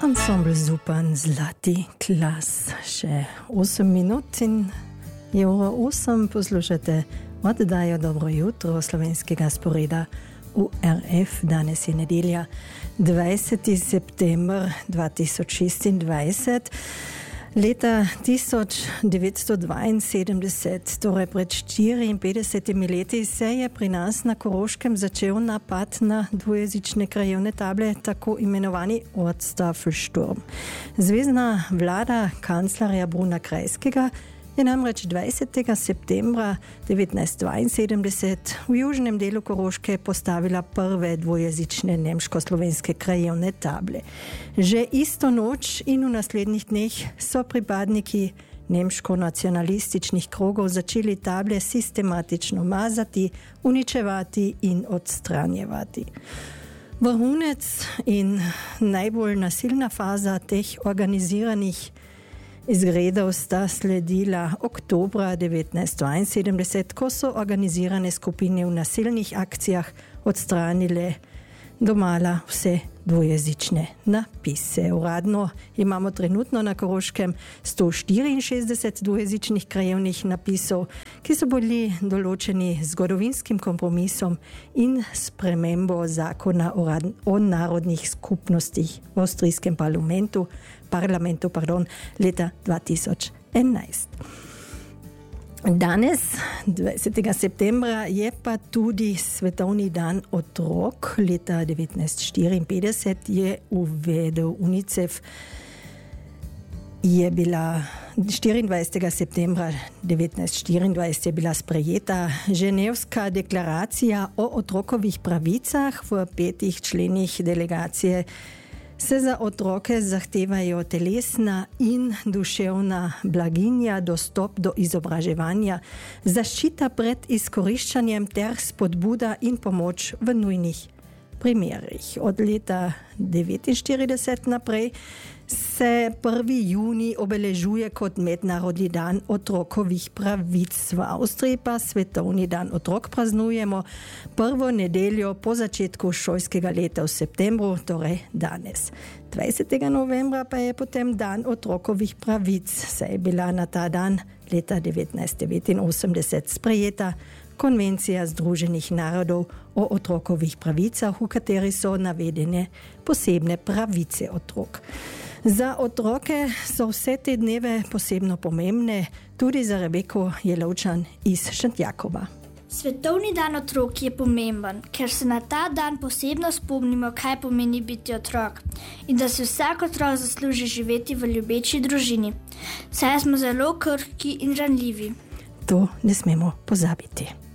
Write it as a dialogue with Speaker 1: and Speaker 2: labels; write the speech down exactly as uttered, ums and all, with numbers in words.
Speaker 1: Ensemble Zupan Zlati Klas. Še osem minut in je ura osem. Poslušate oddajo Dobro jutro slovenskega sporeda U R F. Danes je nedelja, dvajseti september dva tisoč šestindvajset. Leta tisoč devetsto dvainsedemdeset, torej pred štiriinpetdesetimi leti, se je pri nas na Koroškem začel napad na dvojezične krajevne table, tako imenovani Ortstafelsturm. Zvezna vlada kanclerja Bruna Kreiskyga je namreč dvajsetega septembra devetnajststo dvainsedemdeset v južnem delu Koroške postavila prve dvojezične nemško-slovenske krajevne table. Že isto noč in v naslednjih dneh so pripadniki nemško-nacionalističnih krogov začeli table sistematično mazati, uničevati in odstranjevati. Vrhunec in najbolj nasilna faza teh organiziranih izgredov sta sledila oktobra devetnajststo dvainsedemdeset, ko so organizirane skupine v nasilnih akcijah odstranile domala vse dvojezične napise. Uradno imamo trenutno na Koroškem sto štiriinšestdeset dvojezičnih krajevnih napisov, ki so bili določeni z zgodovinskim kompromisom in spremembo zakona o, rad, o narodnih skupnostih v avstrijskem parlamentu, parlamentu pardon, leta dva tisoč enajst. Danes, dvajsetega septembra, je pa tudi Svetovni dan otrok. Leta devetnajststo štiriinpetdeset je uvedel UNICEF. Je bila štiriindvajsetega septembra devetnajststo štiriindvajset je bila sprejeta Ženevska deklaracija o otrokovih pravicah. V petih členih delegacije se za otroke zahtevajo telesna in duševna blaginja, dostop do izobraževanja, zaščita pred izkoriščanjem ter spodbuda in pomoč v nujnih primerih. Od leta devetinštirideset naprej se prvi junij obeležuje kot mednarodni dan otrokovih pravic. V Avstriji pa Svetovni dan otrok praznujemo prvo nedeljo po začetku šolskega leta v septembru, torej danes. dvajsetega novembra pa je potem dan otrokovih pravic, saj je bila na ta dan leta devetnajststo devetinosemdeset sprejeta Konvencija Združenih narodov o otrokovih pravicah, v kateri so navedene posebne pravice otrok. Za otroke so vse te dneve posebno pomembne, tudi za Rebeko Jelovčan iz Šentjakova.
Speaker 2: Svetovni dan otrok je pomemben, ker se na ta dan posebno spomnimo, kaj pomeni biti otrok in da se vsak otrok zasluži živeti v ljubeči družini, saj smo zelo krhki in ranljivi.
Speaker 1: To ne smemo pozabiti.